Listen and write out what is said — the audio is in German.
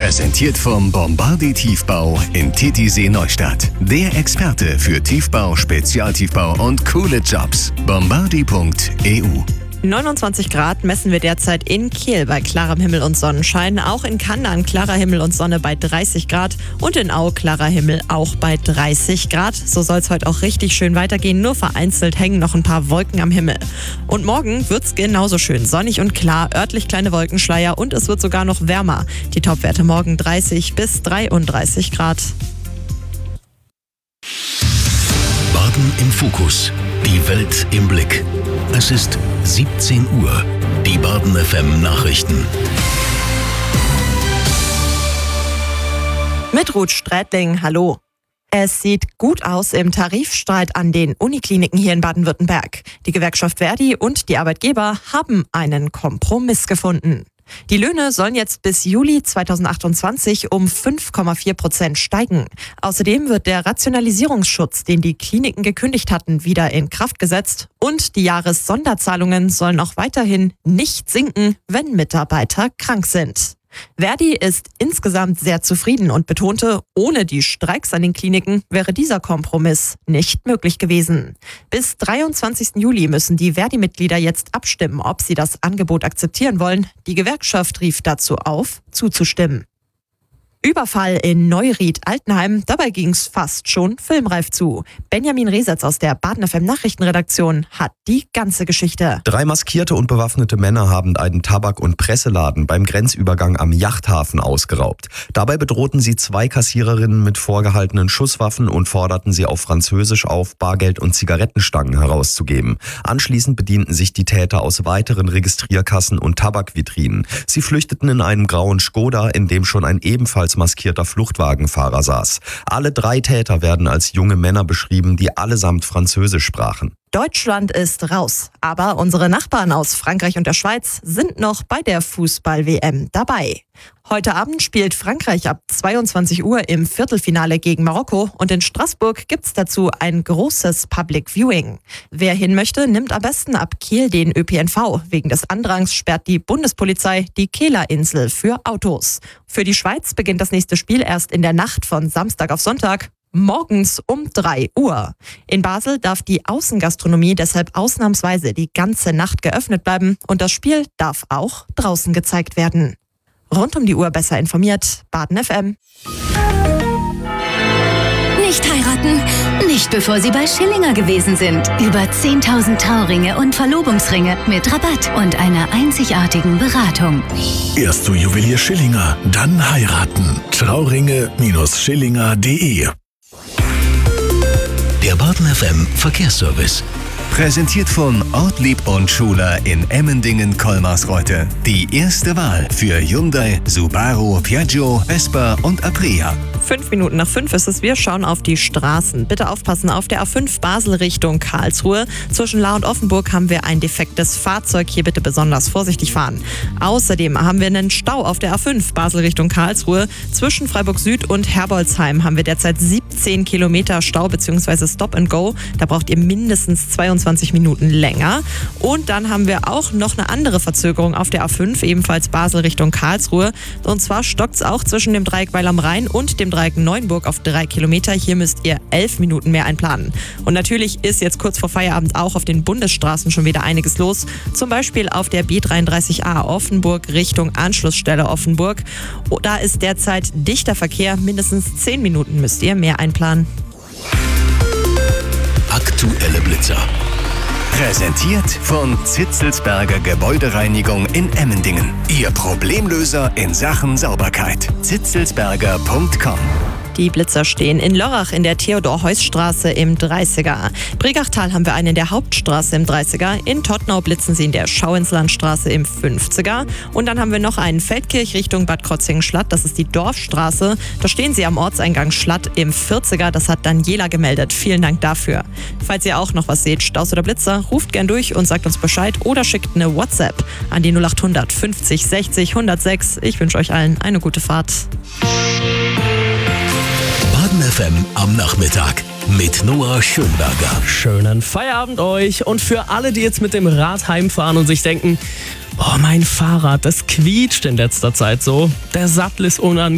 Präsentiert vom Bombardier Tiefbau in Titisee Neustadt. Der Experte für Tiefbau, Spezialtiefbau und coole Jobs. Bombardier.eu 29 Grad messen wir derzeit in Kiel bei klarem Himmel und Sonnenschein. Auch in Kandern klarer Himmel und Sonne bei 30 Grad. Und in Au klarer Himmel auch bei 30 Grad. So soll es heute auch richtig schön weitergehen. Nur vereinzelt hängen noch ein paar Wolken am Himmel. Und morgen wird's genauso schön. Sonnig und klar, örtlich kleine Wolkenschleier und es wird sogar noch wärmer. Die Topwerte morgen 30 bis 33 Grad. Baden im Fokus. Die Welt im Blick. Es ist 17 Uhr. Die Baden FM Nachrichten. Mit Ruth Strätling, hallo. Es sieht gut aus im Tarifstreit an den Unikliniken hier in Baden-Württemberg. Die Gewerkschaft Verdi und die Arbeitgeber haben einen Kompromiss gefunden. Die Löhne sollen jetzt bis Juli 2028 um 5,4% steigen. Außerdem wird der Rationalisierungsschutz, den die Kliniken gekündigt hatten, wieder in Kraft gesetzt. Und die Jahressonderzahlungen sollen auch weiterhin nicht sinken, wenn Mitarbeiter krank sind. Verdi ist insgesamt sehr zufrieden und betonte, ohne die Streiks an den Kliniken wäre dieser Kompromiss nicht möglich gewesen. Bis 23. Juli müssen die Verdi-Mitglieder jetzt abstimmen, ob sie das Angebot akzeptieren wollen. Die Gewerkschaft rief dazu auf, zuzustimmen. Überfall in Neuried-Altenheim, dabei ging's fast schon filmreif zu. Benjamin Resetz aus der Baden FM Nachrichtenredaktion hat die ganze Geschichte. 3 maskierte und bewaffnete Männer haben einen Tabak- und Presseladen beim Grenzübergang am Yachthafen ausgeraubt. Dabei bedrohten sie 2 Kassiererinnen mit vorgehaltenen Schusswaffen und forderten sie auf Französisch auf, Bargeld und Zigarettenstangen herauszugeben. Anschließend bedienten sich die Täter aus weiteren Registrierkassen und Tabakvitrinen. Sie flüchteten in einem grauen Skoda, in dem schon ein ebenfalls maskierter Fluchtwagenfahrer saß. Alle 3 Täter werden als junge Männer beschrieben, die allesamt Französisch sprachen. Deutschland ist raus, aber unsere Nachbarn aus Frankreich und der Schweiz sind noch bei der Fußball-WM dabei. Heute Abend spielt Frankreich ab 22 Uhr im Viertelfinale gegen Marokko und in Straßburg gibt's dazu ein großes Public Viewing. Wer hin möchte, nimmt am besten ab Kiel den ÖPNV. Wegen des Andrangs sperrt die Bundespolizei die Kehlerinsel für Autos. Für die Schweiz beginnt das nächste Spiel erst in der Nacht von Samstag auf Sonntag. Morgens um 3 Uhr. In Basel darf die Außengastronomie deshalb ausnahmsweise die ganze Nacht geöffnet bleiben und das Spiel darf auch draußen gezeigt werden. Rund um die Uhr besser informiert, Baden FM. Nicht heiraten? Nicht bevor Sie bei Schillinger gewesen sind. Über 10.000 Trauringe und Verlobungsringe mit Rabatt und einer einzigartigen Beratung. Erst zu Juwelier Schillinger, dann heiraten. Trauringe-schillinger.de. Der Baden FM Verkehrsservice. Präsentiert von Ortlieb und Schuler in Emmendingen-Kolmarsreuth. Die erste Wahl für Hyundai, Subaru, Piaggio, Vespa und Aprilia. 5 Minuten nach 5 ist es. Wir schauen auf die Straßen. Bitte aufpassen auf der A5 Basel Richtung Karlsruhe. Zwischen Lahr und Offenburg haben wir ein defektes Fahrzeug. Hier bitte besonders vorsichtig fahren. Außerdem haben wir einen Stau auf der A5 Basel Richtung Karlsruhe. Zwischen Freiburg Süd und Herbolzheim haben wir derzeit 17 Kilometer Stau bzw. Stop and Go. Da braucht ihr mindestens 22 Minuten länger. Und dann haben wir auch noch eine andere Verzögerung auf der A5, ebenfalls Basel Richtung Karlsruhe. Und zwar stockt es auch zwischen dem Dreieck Weil am Rhein und dem Dreieck Neuenburg auf 3 Kilometer. Hier müsst ihr 11 Minuten mehr einplanen. Und natürlich ist jetzt kurz vor Feierabend auch auf den Bundesstraßen schon wieder einiges los. Zum Beispiel auf der B33a Offenburg Richtung Anschlussstelle Offenburg. Da ist derzeit dichter Verkehr. Mindestens 10 Minuten müsst ihr mehr einplanen. Aktuelle Blitzer. Präsentiert von Zitzelsberger Gebäudereinigung in Emmendingen. Ihr Problemlöser in Sachen Sauberkeit. zitzelsberger.com. Die Blitzer stehen in Lörrach in der Theodor-Heuss-Straße im 30er. Bregachtal haben wir einen in der Hauptstraße im 30er. In Todtnau blitzen sie in der Schauinslandstraße im 50er. Und dann haben wir noch einen Feldkirch Richtung Bad Krozingen-Schlatt. Das ist die Dorfstraße. Da stehen sie am Ortseingang Schlatt im 40er. Das hat Daniela gemeldet. Vielen Dank dafür. Falls ihr auch noch was seht, Staus oder Blitzer, ruft gern durch und sagt uns Bescheid oder schickt eine WhatsApp an die 0800 50 60 106. Ich wünsche euch allen eine gute Fahrt. Baden FM am Nachmittag mit Noah Schönberger. Schönen Feierabend euch und für alle, die jetzt mit dem Rad heimfahren und sich denken, oh, mein Fahrrad, das quietscht in letzter Zeit so, der Sattel ist unangenehm.